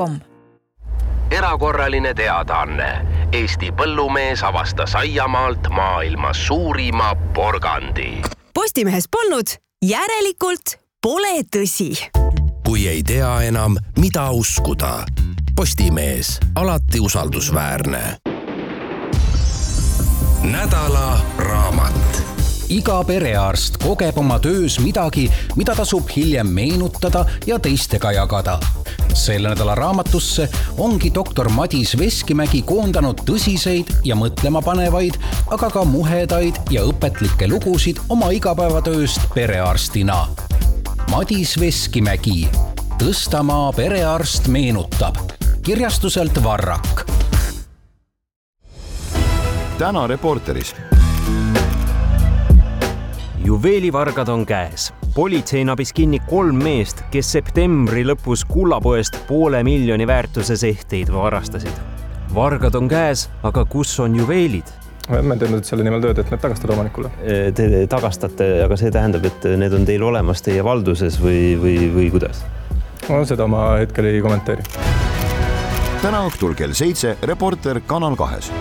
Postimees.com. Erakorraline teadaanne. Eesti põllumees avastas aiamaalt maailma suurima porgandi. Postimehes polnud, järelikult pole tõsi. Kui ei tea enam, mida uskuda. Postimees, alati usaldusväärne. Nädala raamat. Iga perearst kogeb oma töös midagi, mida tasub hiljem meenutada ja teistega jagada. Selle nädala raamatusse ongi doktor Madis Veskimägi koondanud tõsiseid ja mõtlemapanevaid, aga ka muhedaid ja õpetlikke lugusid oma igapäevatööst perearstina. Madis Veskimägi, Tõstamaa perearst meenutab. Kirjastuselt Varrak. Täna Reporteris. Juveelivargad on käes. Politsei nabis kinni 3 meest, kes septembri lõpus kullapoest 500 000 väärtuses ehteid varastasid. Vargad on käes, aga kus on juveelid? Me teeme selle nimel tööd, et need tagastada omanikule. Te tagastate, aga see tähendab, et need on teil olemas teie valduses või kuidas? No, seda ma hetkel ei kommenteeri. Täna õhtul kell 7 Reporter Kanal 2.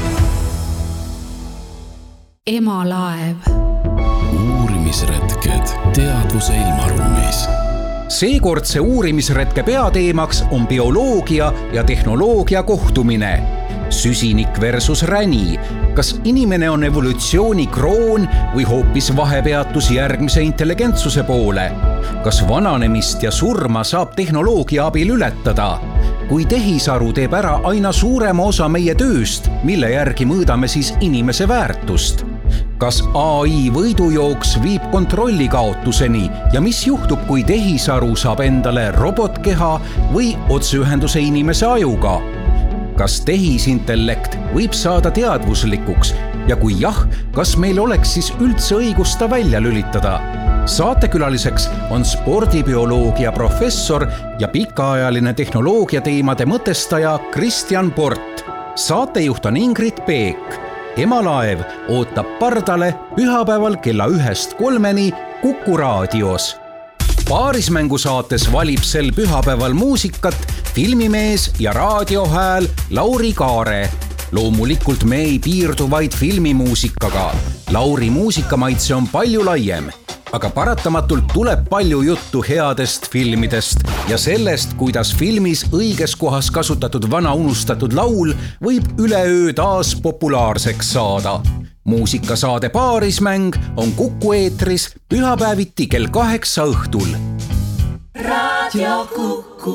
Emalaev. Uurimisretked teadvuse ilmaruumis. Seekordse uurimisretke peateemaks on bioloogia ja tehnoloogia kohtumine. Süsinik versus räni. Kas inimene on evolutsiooni kroon või hoopis vahepeatus järgmise intelligentsuse poole? Kas vananemist ja surma saab tehnoloogia abil ületada? Kui tehisaru teeb ära aina suurema osa meie tööst, mille järgi mõõdame siis inimese väärtust? Kas AI võidujooks viib kontrolli kaotuseni ja mis juhtub, kui tehisaru saab endale robotkeha või otseühenduse inimese ajuga? Kas tehisintellekt võib saada teadvuslikuks ja kui jah, kas meil oleks siis üldse õigus ta välja lülitada? Saatekülaliseks on spordibioloogia professor ja pikaajaline tehnoloogia teemade mõtestaja Kristjan Port. Saatejuht on Ingrid Peek. Emalaev ootab pardale pühapäeval kella 1-3 Kuku raadios. Paarismängusaates valib sel pühapäeval muusikat filmimees ja raadiohääl Lauri Kaare. Loomulikult me ei piirdu vaid filmimuusikaga. Lauri muusikamaitse on palju laiem, aga paratamatult tuleb palju juttu headest filmidest ja sellest, kuidas filmis õiges kohas kasutatud vana unustatud laul võib üleöö taas populaarseks saada. Muusikasaade Paarismäng on Kuku eetris pühapäeviti kell 8 õhtul. Radio Kuku.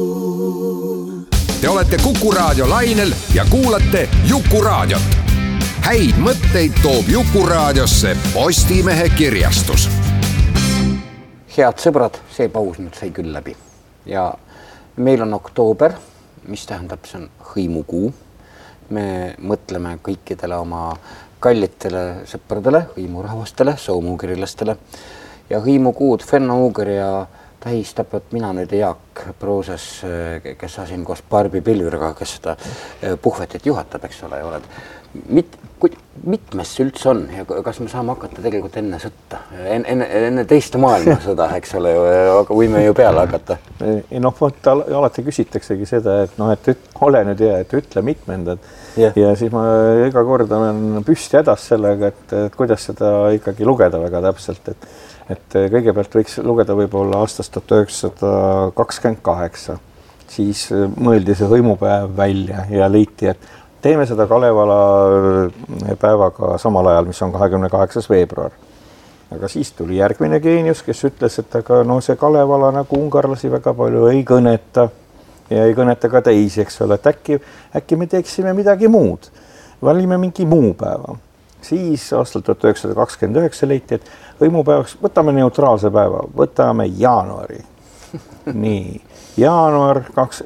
Te olete Kuku raadio lainel ja kuulate Juku raadiot. Häid mõtteid toob Juku raadiosse Postimehe kirjastus. Head sõbrad, see paus nüüd sai küll läbi. Ja meil on oktoober, mis tähendab, see on hõimukuu. Me mõtleme kõikidele oma kallitele sõpradele, hõimurahvastele, soomukirillastele ja hõimukuud Fenno-Ugri ja tähistab, et mina nüüd Jaak Prooses, kes asin koos Barbi Pilviraga, kes seda puhvetit juhatab, eks ole, oled. Mitmes see üldse on ja kas me saame hakata tegelikult enne sõtta, enne teist maailmasõda, eks ole, aga võime ju peale hakata? Alati küsitaksegi seda, et ole nüüd hea, et ütle mitmendad ja siis ma iga kord olen püsti hädas sellega, et kuidas seda ikkagi lugeda väga täpselt, et kõigepealt võiks lugeda võib-olla aastast 1928, siis mõeldi see hõimupäev välja ja leiti, et teeme seda Kalevala päevaga samal ajal, mis on 28. veebruar. Aga siis tuli järgmine geenius, kes ütles, et aga see Kalevala nagu ungarlasi väga palju ei kõneta ja ei kõneta ka teisi, eks ole, et äkki me teeksime midagi muud. Valime mingi muu päeva. Siis aastal 1929 leiti, et hõimupäevaks võtame neutraalse päeva, võtame jaanuari. Nii, jaanuar,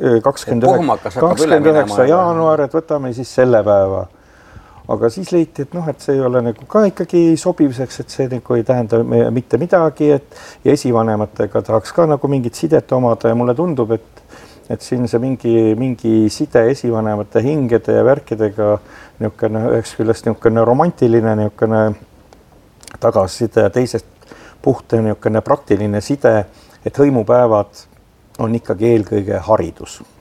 29 jaanuar, et võtame siis selle päeva. Aga siis leiti, et see ei ole nagu ka ikkagi sobivseks, et see nagu ei tähenda mitte midagi, et ja esivanematega tahaks ka nagu mingit sidet omada ja mulle tundub, et siin see mingi side esivanemate hingede ja värkidega üheks küljest romantiline tagasiside ja teisest puhta praktiline side, et hõimupäevad on ikkagi eelkõige haridus.